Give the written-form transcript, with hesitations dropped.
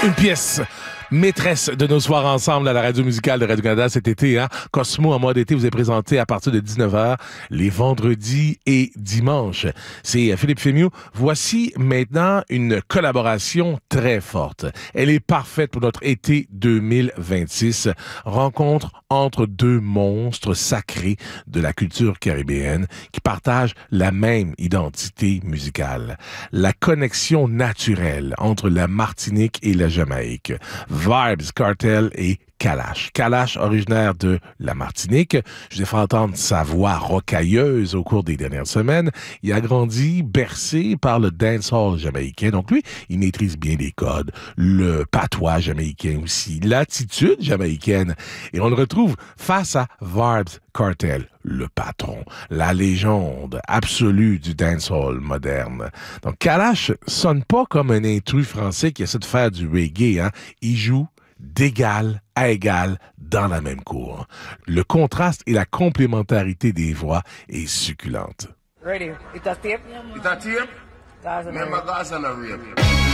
Une pièce maîtresse de nos soirs ensemble à la radio musicale de Radio-Canada cet été. Cosmo en mode été vous est présenté à partir de 19h les vendredis et dimanches. C'est Philippe Fémieux. Voici maintenant une collaboration très forte. Elle est parfaite pour notre été 2026. Rencontre entre deux monstres sacrés de la culture caribéenne qui partagent la même identité musicale. La connexion naturelle entre la Martinique et la Jamaïque. Vibes Cartel et Kalash. Kalash, originaire de la Martinique. Je vous ai fait entendre sa voix rocailleuse au cours des dernières semaines. Il a grandi bercé par le dancehall jamaïcain. Donc lui, il maîtrise bien les codes, le patois jamaïcain aussi, l'attitude jamaïcaine. Et on le retrouve face à Vibes Cartel, le patron, la légende absolue du dancehall moderne. Donc Kalash sonne pas comme un intrus français qui essaie de faire du reggae. Il joue d'égal à égal dans la même cour. Le contraste et la complémentarité des voix est succulente. Ready. It a tape? It a tape? Guys on the Remember guys on the rape.